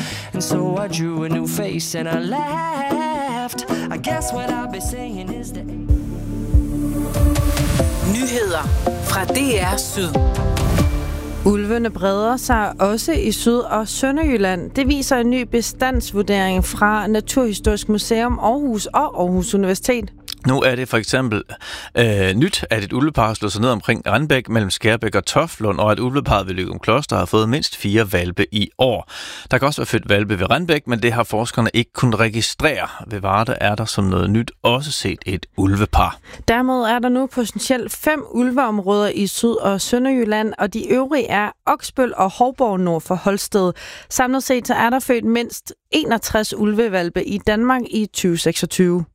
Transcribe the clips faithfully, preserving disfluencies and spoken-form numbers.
And so I drew a new face and I laughed. I guess what I'll be saying is that... Nyheder fra D R Syd. Ulvene breder sig også i Syd- og Sønderjylland. Det viser en ny bestandsvurdering fra Naturhistorisk Museum Aarhus og Aarhus Universitet. Nu er det for eksempel øh, nyt, at et ulvepar slår sig ned omkring Randbæk mellem Skærbæk og Toftlund, og at ulveparret ved Løgumkloster har fået mindst fire hvalpe i år. Der kan også være født hvalpe ved Randbæk, men det har forskerne ikke kunnet registrere. Ved Varde er der som noget nyt også set et ulvepar. Dermed er der nu potentielt fem ulveområder i Syd- og Sønderjylland, og de øvrige er Oksbøl og Hovborg nord for Holsted. Samlet set så er der født mindst enogtres ulvehvalpe i Danmark i tyve seksogtyve.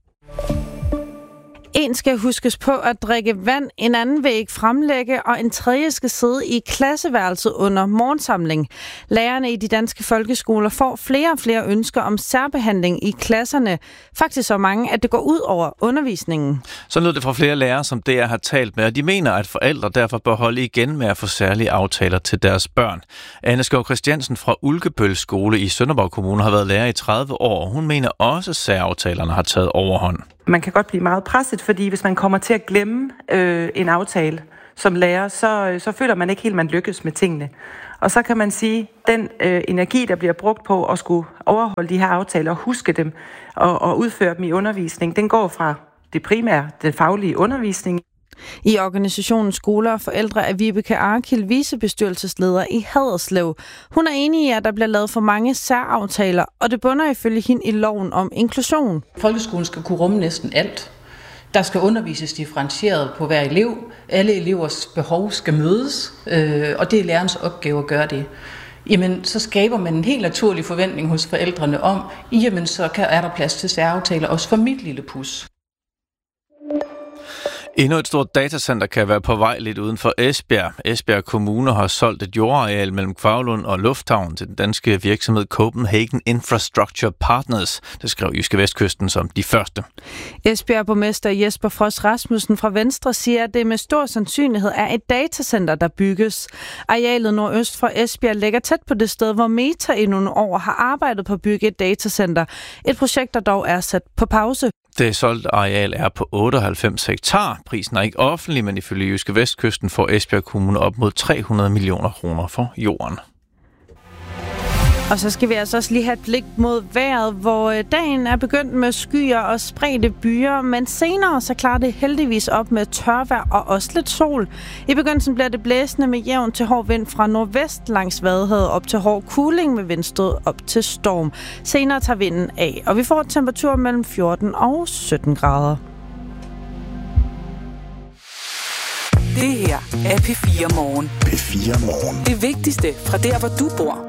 En skal huskes på at drikke vand, en anden vil ikke fremlægge, og en tredje skal sidde i klasseværelset under morgensamling. Lærerne i de danske folkeskoler får flere og flere ønsker om særbehandling i klasserne. Faktisk så mange, at det går ud over undervisningen. Så lød det fra flere lærere, som D R har talt med, og de mener, at forældre derfor bør holde igen med at få særlige aftaler til deres børn. Anne Skov Christiansen fra Ulkebøl Skole i Sønderborg Kommune har været lærer i tredive år, og hun mener også, at særaftalerne har taget overhånd. Man kan godt blive meget presset, fordi hvis man kommer til at glemme øh, en aftale som lærer, så, så føler man ikke helt, man lykkes med tingene. Og så kan man sige, at den øh, energi, der bliver brugt på at skulle overholde de her aftaler og huske dem og, og udføre dem i undervisning, den går fra det primære, den faglige undervisning. I organisationen Skoler og Forældre er Vibeke Arkild vicebestyrelsesleder i Haderslev. Hun er enig i, at der bliver lavet for mange særaftaler, og det bunder ifølge hende i loven om inklusion. Folkeskolen skal kunne rumme næsten alt. Der skal undervises differentieret på hver elev. Alle elevers behov skal mødes, øh, og det er lærerens opgave at gøre det. Jamen, så skaber man en helt naturlig forventning hos forældrene om, jamen, så kan, er der plads til særaftaler også for mit lille pus. Endnu et stort datacenter kan være på vej lidt uden for Esbjerg. Esbjerg Kommune har solgt et jordareal mellem Kvavlund og Lufthavn til den danske virksomhed Copenhagen Infrastructure Partners. Det skrev Jyske Vestkysten som de første. Esbjerg borgmester Jesper Frost Rasmussen fra Venstre siger, at det med stor sandsynlighed er et datacenter, der bygges. Arealet nordøst for Esbjerg ligger tæt på det sted, hvor Meta i nogle år har arbejdet på at bygge et datacenter. Et projekt, der dog er sat på pause. Det solgte areal er på otteoghalvfems hektar. Prisen er ikke offentlig, men ifølge Jyske Vestkysten får Esbjerg Kommune op mod tre hundrede millioner kroner for jorden. Og så skal vi altså også lige have et blik mod vejret, hvor dagen er begyndt med skyer og spredte byer, men senere så klarer det heldigvis op med tørvejr og også lidt sol. I begyndelsen bliver det blæsende med jævn til hård vind fra nordvest langs Vadehavet op til hård kuling med vindstød op til storm. Senere tager vinden af, og vi får temperatur mellem fjorten og sytten grader. Det her er P fire Morgen. P fire Morgen. Det vigtigste fra der, hvor du bor.